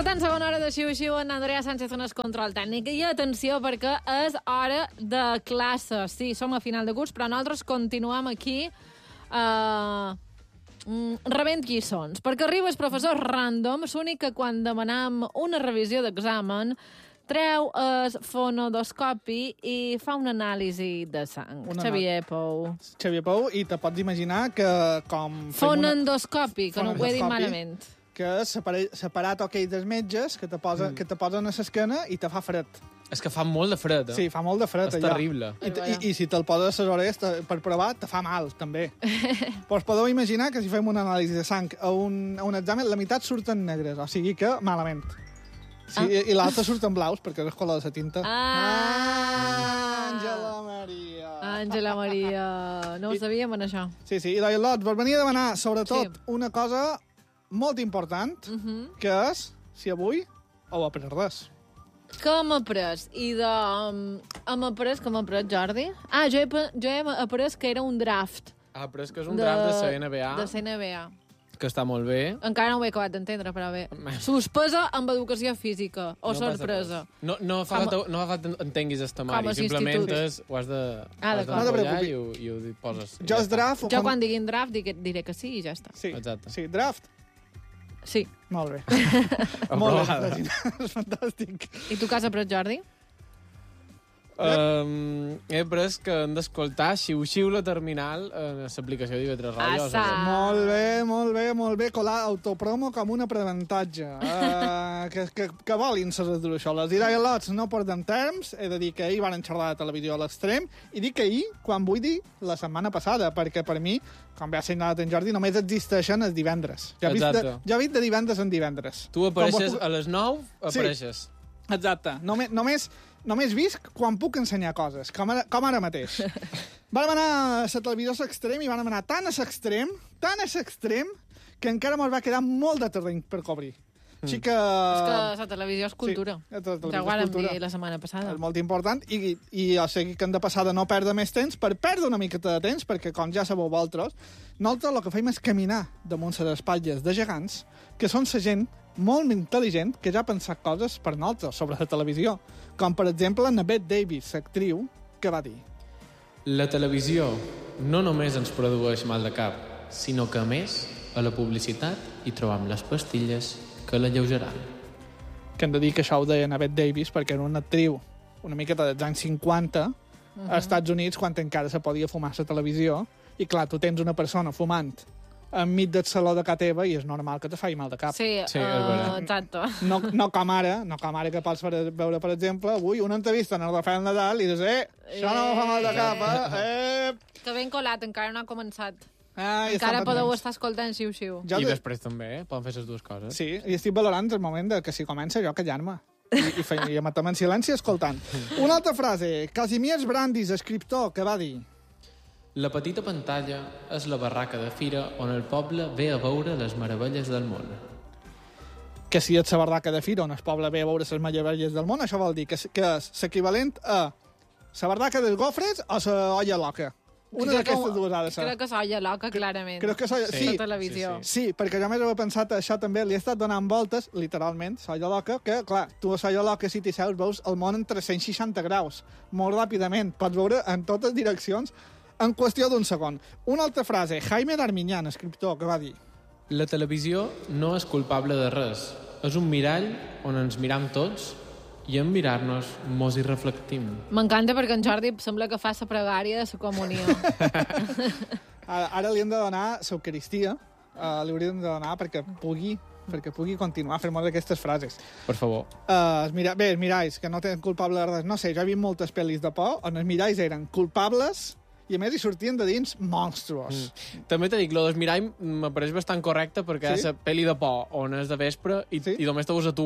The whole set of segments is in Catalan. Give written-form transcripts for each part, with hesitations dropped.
escoltant segona hora de Xiu-Xiu en Andrea Sánchez en el control tècnic. I atenció, perquè és hora de classe. Sí, som a final de curs, però nosaltres continuem aquí rebent lliçons. Perquè arriba el professor random, l'únic que quan demanam una revisió d'examen treu el fonodoscopi i fa una anàlisi de sang. Xavier Pou. Xavier Pou, i te pots imaginar que com... Fonendoscopi, que no ho he dit malament. Que és separat aquell dels metges que te posen a l'esquena i te fa fred. És que fa molt de fred, eh? Sí, fa molt de fred, és allò. Terrible. I si te'l poses a les orelles per provar, te fa mal, també. Però us podeu imaginar que si fem una anàlisi de sang a un examen, la meitat surten negres, o sigui que malament. Sí, i l'altre surten blaus, perquè és el color de la tinta. Àngela Maria. Àngela Maria. No ho sabíem, en això. Sí, i Lois Lots vos venia a demanar, sobretot, una cosa molt important, que és si avui heu après res. Què hem après? Hem après, Jordi? Jo he après que era un draft. Però és que és un draft de la NBA. De la NBA. Que està molt bé. Encara no ho he acabat d'entendre, però bé. Sospesa amb educació física, o sorpresa. No fa falta entenguis el temari, simplement ho has de treballar i ho poses. Jo quan diguin draft diré que sí i ja està. Sí, exacte. Sí, draft. Sí. Molt bé. Molt bé, és fantàstic. I tu què has après, Jordi? He après que hem d'escoltar Xiu-Xiu la terminal en l'aplicació d'IV3 Ràdio. Molt bé. Colar autopromo com un aprenentatge. Que volin les resolucions. Les Irai Lots no porten terms. He de dir que ahir van xerrar de televisió a l'extrem i dic ahir quan vull dir la setmana passada, perquè per mi, com bé ha assenyalat en Jordi, només existeixen els divendres. Jo he vist de divendres en divendres. Tu apareixes a les 9, apareixes. Exacte. Només visc quan puc ensenyar coses, com ara mateix. Vam anar a la televisió a l'extrem i vam anar tan a l'extrem, que encara ens va quedar molt de terreny per cobrir. Així que... És que la televisió és cultura. Sí, ja ho vam dir la setmana passada. És molt important i o sigui que hem de passar de no perdre més temps per perdre una miqueta de temps, perquè com ja sabeu vosaltres, nosaltres el que fem és caminar damunt les espatlles de gegants, que són la gent molt intel·ligent que ja ha pensat coses per nosaltres sobre la televisió, com per exemple la Bette Davis, l'actriu, que va dir: la televisió no només ens produeix mal de cap, sinó que a més a la publicitat hi trobam les pastilles que l'alleugeran. Que hem de dir que això ho deia la Bette Davis perquè era una actriu una miqueta dels anys 50 als Estats Units, quan encara se podia fumar a la televisió, i clar, tu tens una persona fumant enmig del saló de casa teva i és normal que te faci mal de cap. Sí, exacte. No com ara que pots veure, per exemple, avui una entrevista en el Rafael Nadal i dius, això no fa mal de cap, Que ben colat, encara no ha començat. Encara podeu estar escoltant Xiu-Xiu. I després també, poden fer les dues coses. Sí, i estic valorant el moment que si comença jo callar-me. I matem en silenci escoltant. Una altra frase, Kazimierz Brandis, escriptor, que va dir: la petita pantalla és la barraca de fira on el poble ve a veure les meravelles del món. Que si ets la barraca de fira on el poble ve a veure les meravelles del món, això vol dir que és l'equivalent a la barraca dels gofres o la olla loca. Una d'aquestes dues ha de ser. Crec que és olla loca, clarament. Crec que sí. La televisió. Sí, perquè jo més he pensat això també, li he estat donant voltes, literalment, olla loca, que, clar, tu a olla loca, si t'hi seus, veus el món en 360 graus, molt ràpidament. Pots veure en totes direccions en qüestió d'un segon. Una altra frase, Jaime Darmiñán, escriptor, que va dir: la televisió no és culpable de res. És un mirall on ens miram tots i en mirar-nos mos hi reflectim. M'encanta perquè en Jordi sembla que fa la pregària de la comunió. Ara li hem de donar l'Eucaristia, li hauríem de donar perquè pugui continuar fent moltes d'aquestes frases. Per favor. Bé, els miralls, que no tenen culpable de res. No sé, jo he vist moltes pel·lis de por on els miralls eren culpables i a més hi sortien de dins monstruos. També t'he dit, lo dels mirall m'apareix bastant correcte perquè és la pel·li de por on és de vespre i només te veus a tu.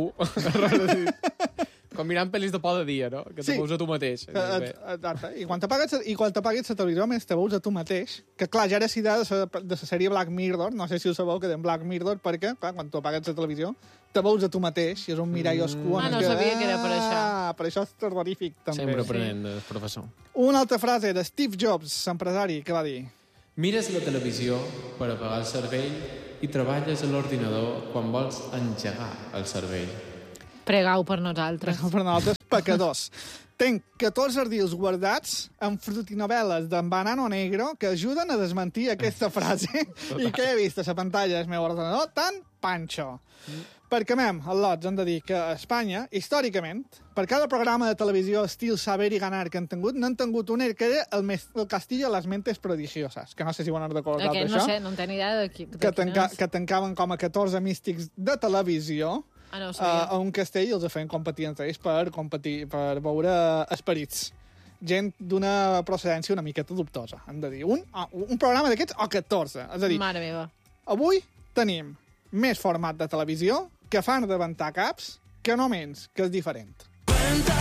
Com mirant pel·lis de por de dia, no? Que te veus a tu mateix. Exacte. I quan t'apagues la televisió, més te veus a tu mateix, que clar, ja era idea de la sèrie Black Mirror, no sé si ho sabeu, que deien Black Mirror, perquè clar, quan tu apagues la televisió, te veus a tu mateix i és un mirall oscur. No sabia que era per això. Per això és terrorífic, també. Sempre aprenent del professor. Una altra frase de Steve Jobs, empresari, que va dir: mires la televisió per apagar el cervell i treballes a l'ordinador quan vols engegar el cervell. Pregau per nosaltres. Per nosaltres, pecadors. Tenc 14 ardils guardats amb frutinovel·les d'en Banano Negro que ajuden a desmentir aquesta frase i que he vist a la pantalla del meu ordenador tan panxo. Perquè, al Lots, hem de dir que a Espanya, històricament, per cada programa de televisió estil Saber i Ganar que han tingut, n'han tingut un que era el Castillo de les Mentes Prodigiosas, que no sé si ho han recordat Aquest d'això. no sé, no en tenc idea de que tancaven com a 14 místics de televisió no a un castell i els feien competir entre ells per veure esperits. Gent d'una procedència una miqueta dubtosa, hem de dir. Un programa d'aquests o 14. És a dir, mare meva. Avui tenim més format de televisió que fan rebentar caps que no menys, que és diferent.